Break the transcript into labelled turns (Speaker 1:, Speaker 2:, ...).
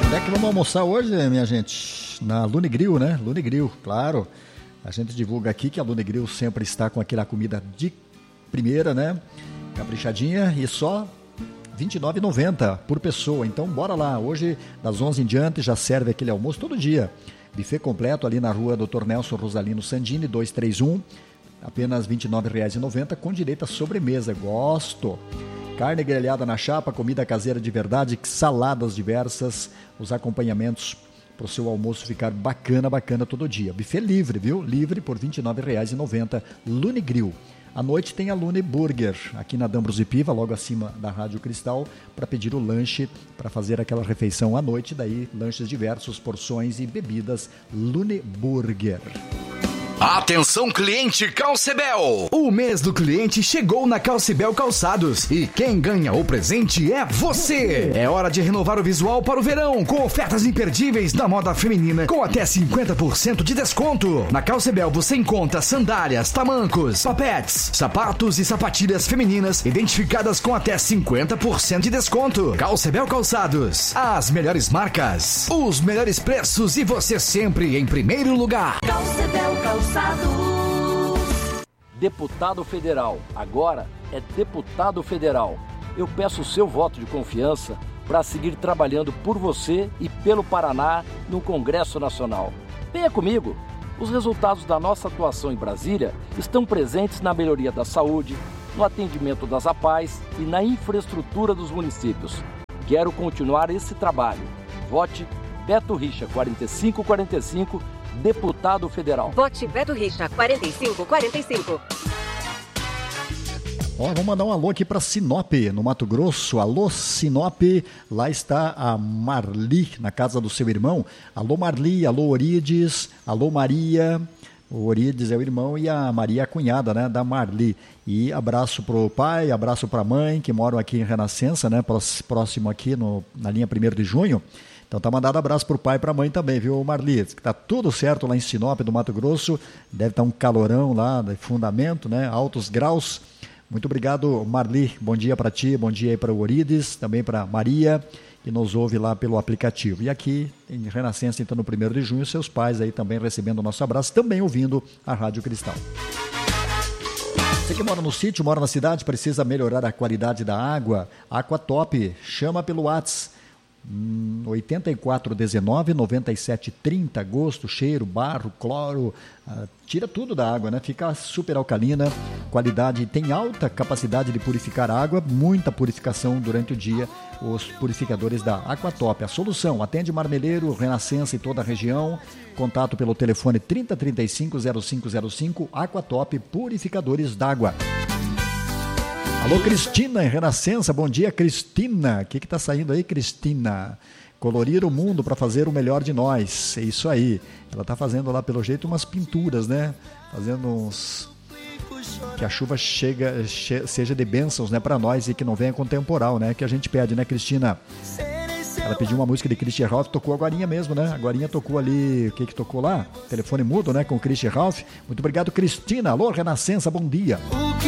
Speaker 1: Onde é que vamos almoçar hoje, minha gente? Na Lune Grill, né? Lune Grill, claro. A gente divulga aqui que a Lune Grill sempre está com aquela comida de primeira, né? Caprichadinha e só R$ 29,90 por pessoa. Então, bora lá. Hoje, das 11 em diante, já serve aquele almoço todo dia. Buffet completo ali na rua Dr. Nelson Rosalino Sandini, 231. Apenas R$ 29,90 com direito à sobremesa. Gosto! Carne grelhada na chapa, comida caseira de verdade, saladas diversas, os acompanhamentos para o seu almoço ficar bacana todo dia. Buffet livre, viu? Livre por R$ 29,90. Lune Grill. À noite tem a Lune Burger, aqui na D'Ambrosio Piva, logo acima da Rádio Cristal, para pedir o lanche, para fazer aquela refeição à noite. Daí, lanches diversos, porções e bebidas. Lune Burger.
Speaker 2: Atenção, cliente Calcebel! O mês do cliente chegou na Calcebel Calçados e quem ganha o presente é você! É hora de renovar o visual para o verão com ofertas imperdíveis na moda feminina com até 50% de desconto. Na Calcebel você encontra sandálias, tamancos, papetes, sapatos e sapatilhas femininas identificadas com até 50% de desconto. Calcebel Calçados, as melhores marcas, os melhores preços e você sempre em primeiro lugar.
Speaker 3: Calcebel Calçados.
Speaker 4: Deputado federal, agora é deputado federal. Eu peço o seu voto de confiança para seguir trabalhando por você e pelo Paraná no Congresso Nacional. Venha comigo. Os resultados da nossa atuação em Brasília estão presentes na melhoria da saúde, no atendimento das APAES e na infraestrutura dos municípios. Quero continuar esse trabalho. Vote Beto Richa 4545, deputado federal.
Speaker 5: Vote Beto Richa 4545.
Speaker 1: Ó, vamos mandar um alô aqui para Sinop, no Mato Grosso. Alô, Sinop. Lá está a Marli, na casa do seu irmão. Alô, Marli. Alô, Orides. Alô, Maria. O Orides é o irmão e a Maria é a cunhada, né, da Marli. E abraço pro pai, abraço pra mãe, que moram aqui em Renascença, né, próximo aqui na linha 1º de junho. Então tá mandado abraço pro pai e pra mãe também, viu, Marli? Tá tudo certo lá em Sinop, do Mato Grosso. Deve estar um calorão lá, de fundamento, né? Altos graus. Muito obrigado, Marli. Bom dia para ti, bom dia aí para o Orides, também para Maria, que nos ouve lá pelo aplicativo. E aqui em Renascença, então no 1º de junho, seus pais aí também recebendo o nosso abraço, também ouvindo a Rádio Cristal. Você que mora no sítio, mora na cidade, precisa melhorar a qualidade da água, Aquatop, chama pelo WhatsApp. 8419-9730, gosto, cheiro, barro, cloro, tira tudo da água, né? Fica super alcalina, qualidade, tem alta capacidade de purificar a água, muita purificação durante o dia, os purificadores da Aquatop. A solução, atende Marmeleiro, Renascença e toda a região, contato pelo telefone 3035-0505, Aquatop, purificadores d'água. Alô, Cristina, em Renascença. Bom dia, Cristina. O que está saindo aí, Cristina? Colorir o mundo para fazer o melhor de nós. É isso aí. Ela está fazendo lá, pelo jeito, umas pinturas, né? Fazendo uns... Que a chuva seja de bênçãos, né, para nós e que não venha com temporal, né? Que a gente pede, né, Cristina? Ela pediu uma música de Christian Ralph, tocou agorinha mesmo, né? Agorinha tocou ali, o que tocou lá? Telefone mudo, né, com Christian Ralph. Muito obrigado, Cristina. Alô, Renascença, bom dia.